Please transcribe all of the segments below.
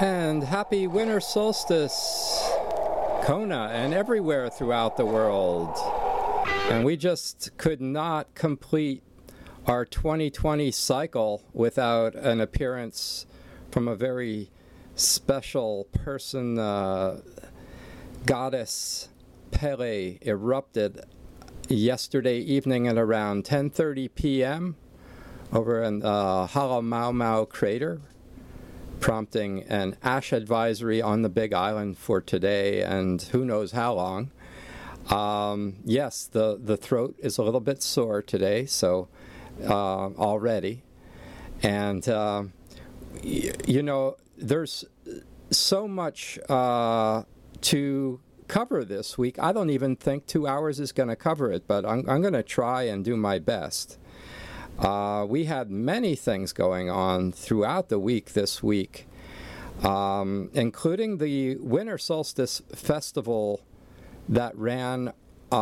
And happy winter solstice, Kona, and everywhere throughout the world. And we just could not complete our 2020 cycle without an appearance from a very special person. Goddess Pele erupted yesterday evening at around 10:30 p.m. over in the Halemaumau crater, prompting an ash advisory on the Big Island for today and who knows how long. Yes, the throat is a little bit sore today, so already. And, there's so much to cover this week. I don't even think 2 hours is going to cover it, but I'm going to try and do my best. We had many things going on throughout the week this week, including the Winter Solstice Festival that ran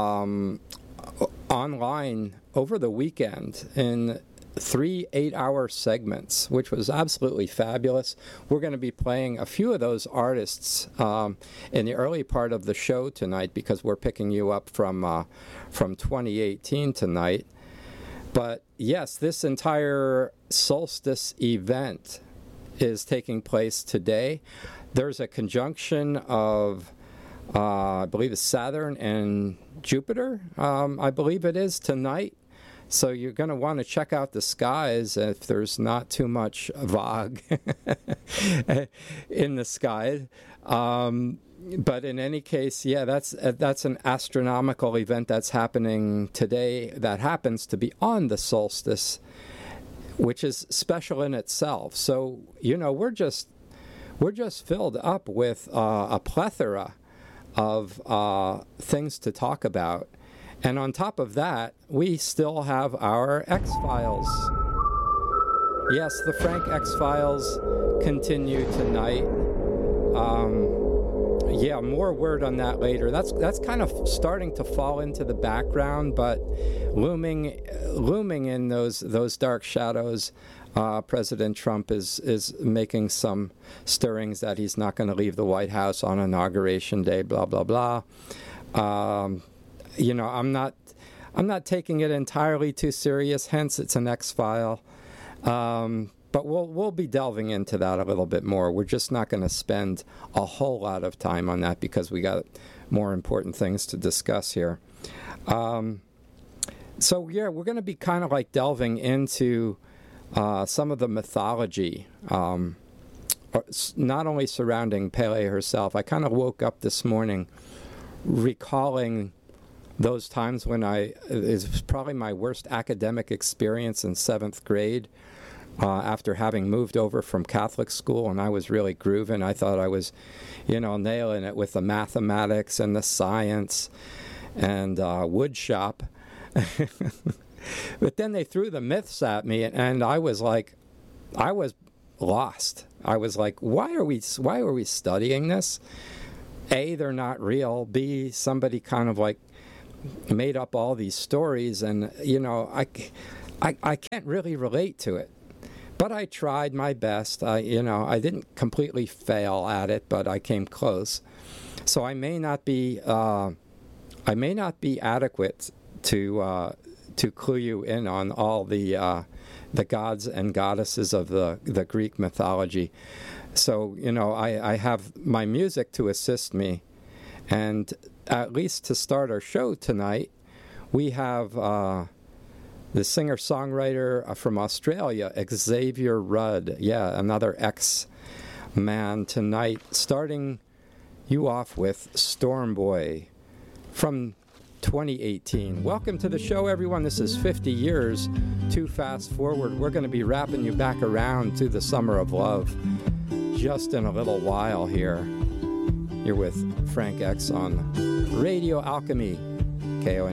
online over the weekend in 3 8-hour segments, which was absolutely fabulous. We're going to be playing a few of those artists in the early part of the show tonight because we're picking you up from 2018 tonight. But yes, this entire solstice event is taking place today. There's a conjunction of, I believe it's Saturn and Jupiter, I believe it is tonight. So you're going to want to check out the skies if there's not too much fog in the sky. But in any case, yeah, that's an astronomical event that's happening today that happens to be on the solstice, which is special in itself. So, we're just filled up with a plethora of things to talk about. And on top of that, we still have our X-Files. Yes, the Frank X-Files continue tonight. Yeah, more word on that later. That's kind of starting to fall into the background, but looming in those dark shadows, President Trump is making some stirrings that he's not going to leave the White House on Inauguration Day. Blah blah blah. I'm not taking it entirely too serious. Hence, it's an X-File. But we'll be delving into that a little bit more. We're just not going to spend a whole lot of time on that because we got more important things to discuss here. So yeah, we're going to be kind of like delving into some of the mythology, not only surrounding Pele herself. I kind of woke up this morning recalling those times when it was probably my worst academic experience in 7th grade. After having moved over from Catholic school, and I was really grooving. I thought I was, nailing it with the mathematics and the science and wood shop. But then they threw the myths at me, and I was lost. I was like, why are we studying this? A, they're not real. B, somebody kind of like made up all these stories, and I can't really relate to it. But I tried my best. I didn't completely fail at it, but I came close. So I may not be adequate to clue you in on all the gods and goddesses of the Greek mythology. So I have my music to assist me, and at least to start our show tonight, we have. The singer-songwriter from Australia, Xavier Rudd. Yeah, another X-man tonight. Starting you off with Storm Boy from 2018. Welcome to the show, everyone. This is 50 years too fast forward. We're going to be wrapping you back around to the Summer of Love just in a little while here. You're with Frank X on Radio Alchemy, KON.